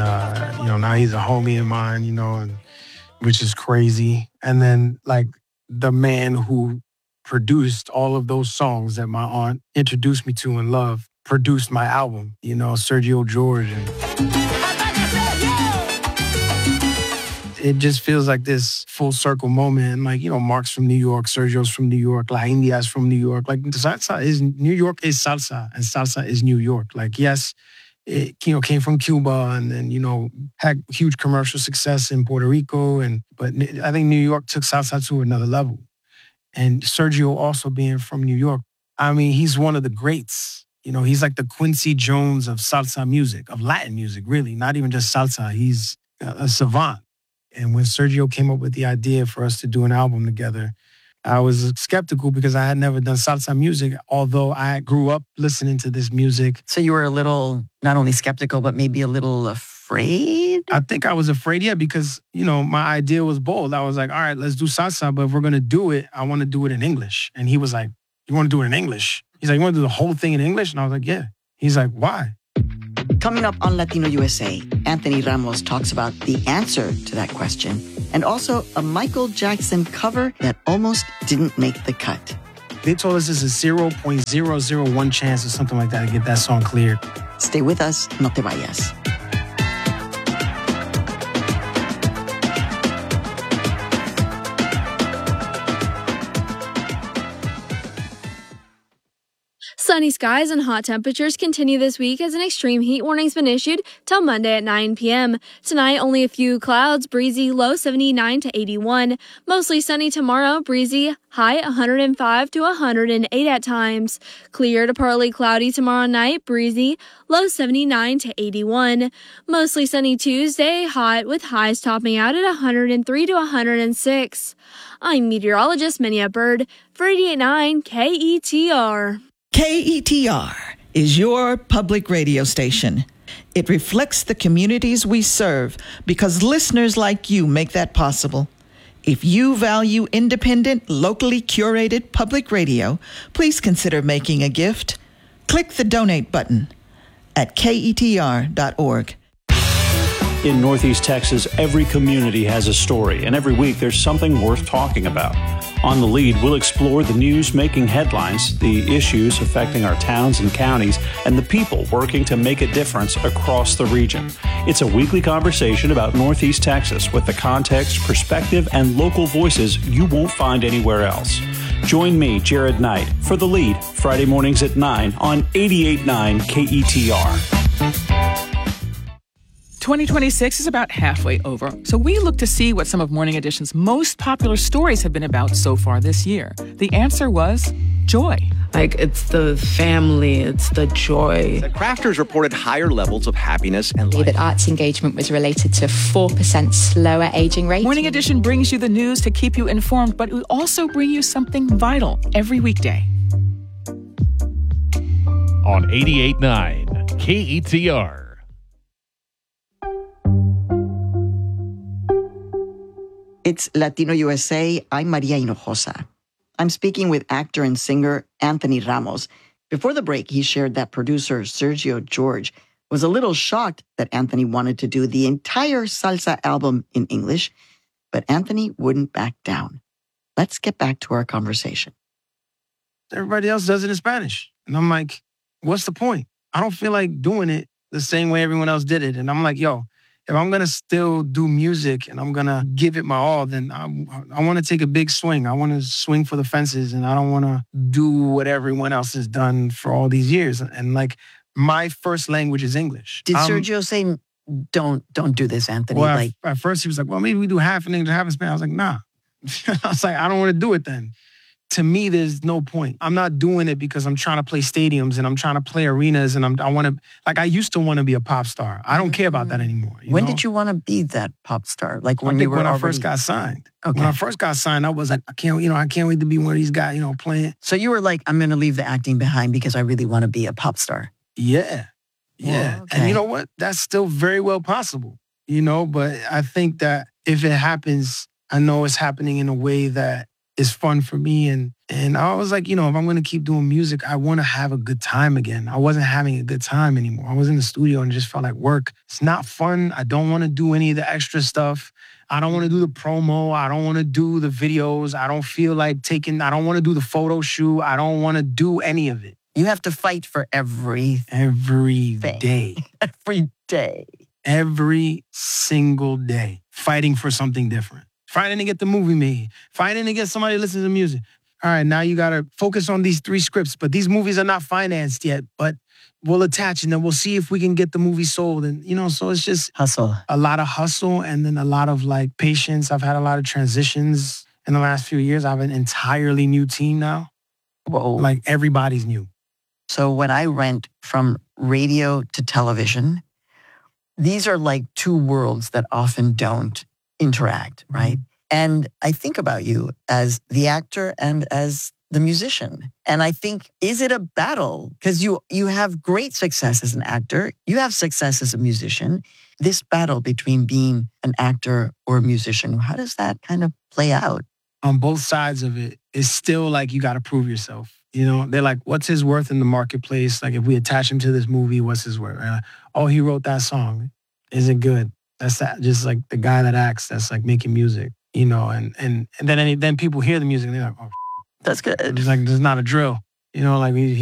now he's a homie of mine, and which is crazy. And then like the man who produced all of those songs that my aunt introduced me to and loved produced my album, Sergio George. And it just feels like this full circle moment. And like, Mark's from New York, Sergio's from New York, La India's from New York. Like New York is salsa and salsa is New York. Like, yes, it, came from Cuba and then, had huge commercial success in Puerto Rico. But I think New York took salsa to another level. And Sergio also being from New York, I mean, he's one of the greats. He's like the Quincy Jones of salsa music, of Latin music, really, not even just salsa. He's a savant. And when Sergio came up with the idea for us to do an album together, I was skeptical because I had never done salsa music, although I grew up listening to this music. So you were a little, not only skeptical, but maybe a little afraid? I think I was afraid, yeah, because, my idea was bold. I was like, all right, let's do salsa, but if we're going to do it, I want to do it in English. And he was like, you want to do it in English? He's like, you want to do the whole thing in English? And I was like, yeah. He's like, why? Coming up on Latino USA, Anthony Ramos talks about the answer to that question and also a Michael Jackson cover that almost didn't make the cut. They told us there's a 0.001 chance or something like that to get that song cleared. Stay with us, no te vayas. Sunny skies and hot temperatures continue this week as an extreme heat warning's been issued till Monday at 9 p.m. Tonight, only a few clouds, breezy, low 79 to 81. Mostly sunny tomorrow, breezy, high 105 to 108 at times. Clear to partly cloudy tomorrow night, breezy, low 79 to 81. Mostly sunny Tuesday, hot with highs topping out at 103 to 106. I'm meteorologist Minya Bird for 88.9 KETR. KETR is your public radio station. It reflects the communities we serve because listeners like you make that possible. If you value independent, locally curated public radio, please consider making a gift. Click the donate button at ketr.org. In Northeast Texas, every community has a story, and every week there's something worth talking about. On The Lead, we'll explore the news making headlines, the issues affecting our towns and counties, and the people working to make a difference across the region. It's a weekly conversation about Northeast Texas with the context, perspective, and local voices you won't find anywhere else. Join me, Jared Knight, for The Lead, Friday mornings at 9 on 88.9 KETR. 2026 is about halfway over, so we look to see what some of Morning Edition's most popular stories have been about so far this year. The answer was joy. Like, it's the family, it's the joy. The crafters reported higher levels of happiness and life. That arts engagement was related to 4% slower aging rate. Morning Edition brings you the news to keep you informed, but we also bring you something vital every weekday. On 88.9 KETR. It's Latino USA. I'm Maria Hinojosa. I'm speaking with actor and singer Anthony Ramos. Before the break, he shared that producer Sergio George was a little shocked that Anthony wanted to do the entire salsa album in English, but Anthony wouldn't back down. Let's get back to our conversation. Everybody else does it in Spanish. And I'm like, what's the point? I don't feel like doing it the same way everyone else did it. And I'm like, yo, if I'm going to still do music and I'm going to give it my all, then I want to take a big swing. I want to swing for the fences, and I don't want to do what everyone else has done for all these years. And like, my first language is English. Did Sergio say, don't do this, Anthony? Well, at first he was like, well, maybe we do half in English, half in Spanish. I was like, nah. I was like, I don't want to do it then. To me, there's no point. I'm not doing it because I'm trying to play stadiums and I'm trying to play arenas and I used to want to be a pop star. I don't care about that anymore. When did you want to be that pop star? Like when I first got signed. Okay. When I first got signed, I was like, I can't wait to be one of these guys, playing. So you were like, I'm going to leave the acting behind because I really want to be a pop star. Yeah. Yeah. Okay. And you know what? That's still very well possible, but I think that if it happens, I know it's happening in a way that is fun for me. And I was like, if I'm going to keep doing music, I want to have a good time again. I wasn't having a good time anymore. I was in the studio and it just felt like work. It's not fun. I don't want to do any of the extra stuff. I don't want to do the promo. I don't want to do the videos. I don't feel like I don't want to do the photo shoot. I don't want to do any of it. You have to fight for every day. Every day. Every single day. Fighting for something different. Fighting to get the movie made. Fighting to get somebody to listen to music. All right, now you got to focus on these 3 scripts, but these movies are not financed yet, but we'll attach and then we'll see if we can get the movie sold. And, so it's just hustle. A lot of hustle and then a lot of like patience. I've had a lot of transitions in the last few years. I have an entirely new team now. Whoa. Like everybody's new. So when I went from radio to television, these are like 2 worlds that often don't interact, right? Mm-hmm. And I think about you as the actor and as the musician. And I think, is it a battle? Because you have great success as an actor. You have success as a musician. This battle between being an actor or a musician, how does that kind of play out? On both sides of it, it's still like you got to prove yourself. They're like, what's his worth in the marketplace? Like if we attach him to this movie, what's his worth? Oh, he wrote that song. Is it good? That's just like the guy that acts, that's like making music, and then people hear the music and they're like, oh, that's good. It's like, there's not a drill, like